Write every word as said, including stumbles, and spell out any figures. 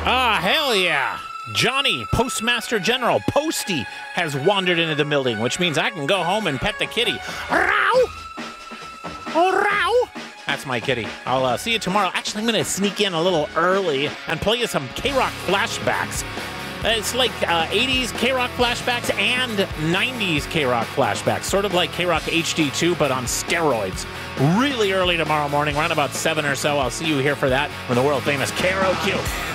Ah, hell yeah. Johnny, Postmaster General, Posty, has wandered into the building, which means I can go home and pet the kitty. Row! Oh, row! That's my kitty. I'll uh, see you tomorrow. Actually, I'm going to sneak in a little early and play you some K-Rock flashbacks. It's like uh, eighties K-Rock flashbacks and nineties K-Rock flashbacks. Sort of like K-Rock H D two, but on steroids. Really early tomorrow morning, around about seven or so. I'll see you here for that from the world-famous K R O Q.